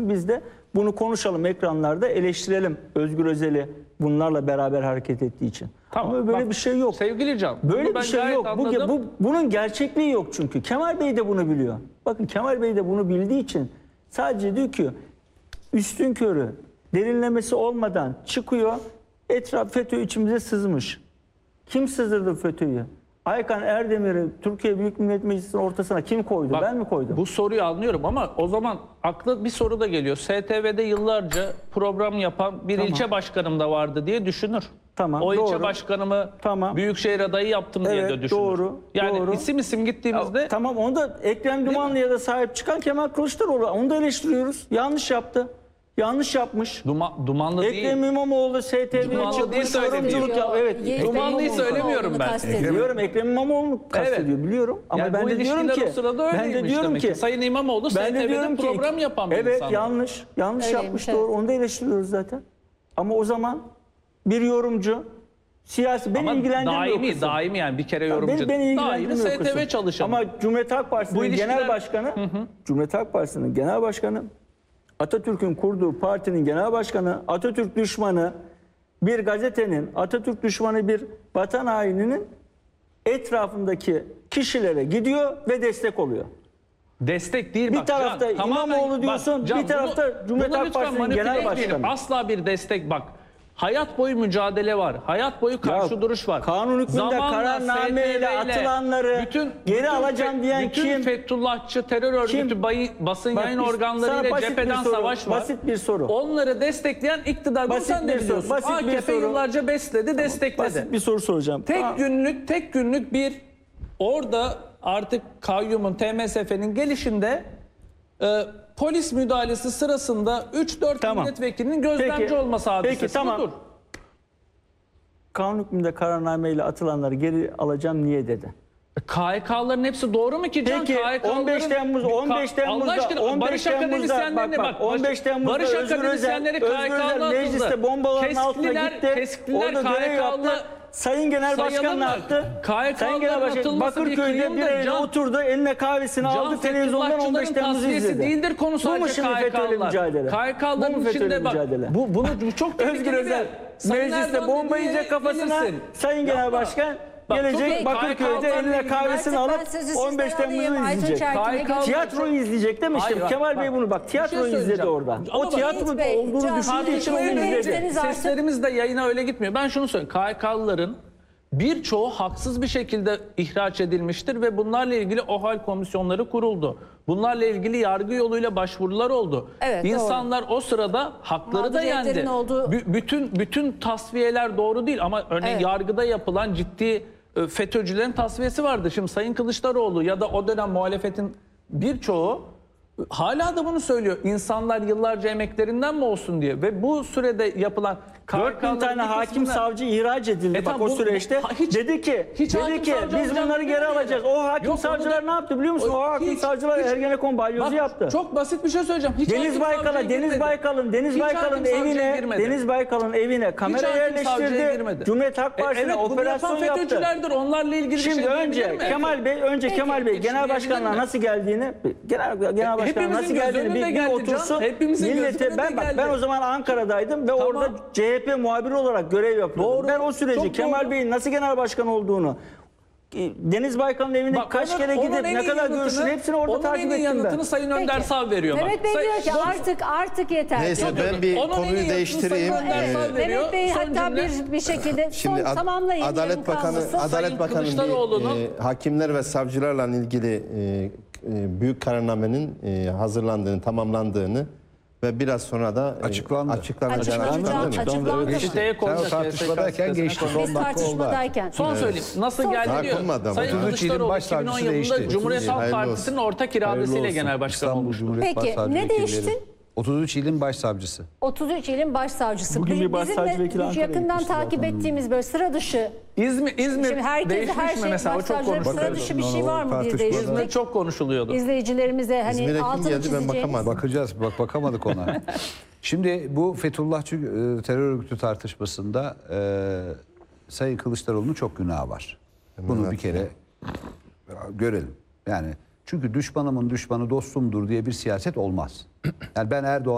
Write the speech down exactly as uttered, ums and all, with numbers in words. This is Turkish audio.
ki biz de bunu konuşalım ekranlarda, eleştirelim Özgür Özel'i bunlarla beraber hareket ettiği için. Tamam, ama böyle bak, bir şey yok. Sevgili Can, böyle bir şey yok. Bu, bu, bunun gerçekliği yok çünkü. Kemal Bey de bunu biliyor. Bakın Kemal Bey de bunu bildiği için sadece diyor ki üstünkörü derinlemesi olmadan çıkıyor. Etraf FETÖ içimize sızmış. Kim sızdırdı FETÖ'yü? Aykan Erdemir'i Türkiye Büyük Millet Meclisi'nin ortasına kim koydu? Bak, ben mi koydum? Bu soruyu anlıyorum ama o zaman aklı bir soru da geliyor. S T V'de yıllarca program yapan bir Tamam. ilçe başkanım da vardı diye düşünür. Tamam, o ilçe doğru. başkanımı Tamam. Büyükşehir adayı yaptım diye Evet, de düşünür. doğru, Yani doğru. isim isim gittiğimizde... Ya, tamam, onu da Ekrem Dumanlı'ya da sahip çıkan Kemal Kılıçdaroğlu. Onu da eleştiriyoruz. Yanlış yaptı. Yanlış yapmış. Duma, dumanlı değil. Ekrem İmamoğlu S T V'ye Dumanlı değil çıkmış söylediğim. yorumculuk yap. Evet. Ekrem Dumanlıyı İmamoğlu söylemiyorum ben. kastediyor. Biliyorum, Ekrem İmamoğlu'nu kastediyor, Evet. biliyorum. Ama Yani ben bu de diyorum ilişkiler ki o sırada ben de öyleymiş diyorum demek ki ki. Sayın İmamoğlu ben S de T diyorum V'de ki program yapan bir evet, insan. yanlış. Yanlış Öyleymiş, yapmış, evet. doğru. Onu da eleştiriyoruz zaten. Ama o zaman bir yorumcu siyasi beni Ama ilgilendirmiyor daimi, kısım. daimi yani bir kere Ya yorumcu. Beni, beni daimi ilgilendirmiyor S T V kısım. çalışanı. Ama Cumhuriyet Halk Partisi'nin Bu ilişkiler- genel başkanı, hı hı. Cumhuriyet Halk Partisi'nin genel başkanı, Atatürk'ün kurduğu partinin genel başkanı, Atatürk düşmanı bir gazetenin, Atatürk düşmanı bir vatan haininin etrafındaki kişilere gidiyor ve destek oluyor. Destek değil Bir bak. tarafta Can, tamamen- İmamoğlu diyorsun, bak, Can, bir tarafta bunu- Cumhuriyet bunu Halk lütfen Partisi'nin manipüle genel etmeyelim. başkanı. Asla bir destek bak. Hayat boyu mücadele var. Hayat boyu karşı Ya, duruş var. kanun hükmünde Zamanla kararnameyle S T V'yle atılanları geri alacağım diyen bütün kim? Fethullahçı terör örgütü Kim? bayı- basın Bak, yayın biz- organlarıyla sana basit bir cepheden soru, savaş var. basit bir soru. Onları destekleyen iktidar. Bunu Basit sen de bir soru, biliyorsun. basit bir A K P soru. yıllarca besledi, destekledi. Basit bir soru soracağım. Tek Aa, günlük tek günlük bir orada artık kayyumun T M S F'nin gelişinde e, polis müdahalesi sırasında üç dört Tamam. milletvekilinin gözlemci Peki, olması hadisesi peki, tamam. budur. kanun hükmünde kararnameyle atılanları geri alacağım niye dedi? K H K'ların hepsi doğru mu ki Can? Peki K H K'ların on beş Temmuz on beş Temmuz'da Allah aşkına, on beş Barış Temmuz'da akademisyenlerine bak, bak on beş Temmuz'da Barış Özgür Özel, akademisyenleri K H Özgür Özel K'lı mecliste atıldı. bombaların altına Keskiler- gitti. keskiler Orada görev yaptı. K H K'lı Sayın Genel Başkan ne sayalım mı? yaptı? K H K'lıların Sayın Genel Başkan atılması bir Bakırköy'de bir kıyımdır, evine Can. oturdu, eline kahvesini Can, aldı, televizyondan on beş Fethullahçıların Temmuz'u tasfiyesi izledi. değildir konu Bu mu sadece şimdi K H FETÖ'yle K'lılar. mücadele? K H Bu K'lıların mu FETÖ'yle içinde bak. mücadele? Bu, bunu bu çok Özgür tehlikeli Özel bir- Sayın mecliste Erdoğan bomba dediği yiyecek kafasına, bilirsin. Sayın Genel Yapma. Başkan Bak, gelecek çok- Bakırköy'de K H K'larla eline ilgili kahvesini Artık ben alıp sözü on beş sizden alayım. Temmuz'u Aytunç izleyecek. Erkin'e K H K'lı geçelim. Tiyatroyu izleyecek demiştim. Hayır, Kemal bak, Bey bunu bak bir şey tiyatroyu izledi söyleyeceğim. orada. Ama O bak, tiyatro Yiğit Bey, olduğunu Can, düşündüğü için onu tartışmaya izledi. geçtiniz artık. Seslerimiz de yayına öyle gitmiyor. Ben şunu söyleyeyim. K H K'lıların birçoğu haksız bir şekilde ihraç edilmiştir ve bunlarla ilgili OHAL komisyonları kuruldu. Bunlarla ilgili yargı yoluyla başvurular oldu. Evet, doğru. İnsanlar o sırada hakları da yendi. Mağduriyetlerin olduğu- Bü- bütün bütün tasfiyeler doğru değil ama örneğin Evet. yargıda yapılan ciddi e, FETÖ'cülerin tasfiyesi vardı. Şimdi Sayın Kılıçdaroğlu ya da o dönem muhalefetin birçoğu hala da bunu söylüyor. İnsanlar yıllarca emeklerinden mi olsun diye ve bu sürede yapılan dört bin tane hakim savcı ihraç edildi E bak tamam, o bu- süreçte. ha, hiç- dedi ki hiç dedi hakim ki savcı biz olacağını bunları geri bilmiyorum. alacağız. O hakim Yok, onu savcılar da- ne yaptı biliyor musun? O, O- hakim hiç- savcılar hiç- Ergenekon balyozu Bak, yaptı. Çok basit bir şey söyleyeceğim. Hiç Deniz hakim Baykal'a, savcıya Deniz girmedi. Baykal'ın, Deniz Hiç Baykal'ın hakim savcıya evine, girmedi. Deniz Baykal'ın evine kamera hakim savcıya yerleştirdi. girmedi. Cumhuriyet Halk E, Partisi'ne evet, bunu operasyon yapan yaptı. FETÖ'cülerdir. Onlarla ilgili bir Şimdi şey önce diyebilir mi? Kemal Bey, önce Peki, Kemal Bey hiç genel başkanlığa diyebilir mi? nasıl geldiğini, genel genel başkanlığa hepimizin nasıl göz geldiğini önünde bir, bir geldi Can. otursun. Hepimizin göz Millete önünde ben bak geldi. ben o zaman Ankara'daydım ve Tamam. orada C H P muhabiri olarak görev yapıyordum. Doğru. Ben o süreci Çok Kemal doğru. Bey'in nasıl genel başkan olduğunu, Deniz Baykal'ın evine Bak, kaç onun- kere onun gidip en ne iyi kadar yanıtını- görüştüğünü hepsini orada onun takip en iyi ettim yanıtını ben. Sayın Önder Peki. Sav veriyor. bak. Mehmet Bey Sayın- diyor ki artık artık yeter. Neyse diyor. ben bir Onun en iyi konuyu yanıtını değiştireyim. Sayın Önder Ee, Sav veriyor. Mehmet Bey Son hatta cümle. bir, bir şekilde Şimdi son Ad- tamamlayın. yarım Adalet Bakanı kalmasın. Adalet Sayın Bakanı Kılıçdaroğlu'nun- bir, e, hakimler ve savcılarla ilgili e, e, büyük kararnamenin e, hazırlandığını, tamamlandığını ve biraz sonra da e, Açıklandı. açıklanacağını Açıklanacak, açıkladı mı? açıklandı. Siteye Sen konacak. o tartışmadayken geçti. Biz Son dakika oldu. tartışmadayken. Son söyleyeyim. Nasıl Son- geldi Daha diyor. konmadı ama. Sayın otuz üç ilin Kılıçdaroğlu iki bin on başsavcısı yılında değişti. Cumhuriyet Halk Hayırlı olsun. Partisi'nin ortak iradesiyle genel başkan İstanbul olmuştu. Cumhuriyet Peki, Başsavcı ne vekilleri. değişti? otuz üç ilin başsavcısı. otuz üç ilin başsavcısı. Bugün bir Bizim başsavcı de vekili Ankara'ya yakından gitmişti takip zaten. ettiğimiz böyle sıra dışı. İzmir, İzmir Şimdi herkes değişmiş her mi şey mesela? O çok başsavcıların sıra konuşuluyordu. dışı bir şey var mı diye Tartışmada- değiştirdik. İzmir çok konuşuluyordu. İzleyicilerimize hani İzmir'e kim altını geldi ben çizeceğiniz. bakamadım. Bakacağız. Bak bakamadık ona. Şimdi bu Fethullahçı e, terör örgütü tartışmasında e, Sayın Kılıçdaroğlu'nun çok günahı var. Bunu bir kere görelim. Yani çünkü düşmanımın düşmanı dostumdur diye bir siyaset olmaz. Yani ben Erdoğan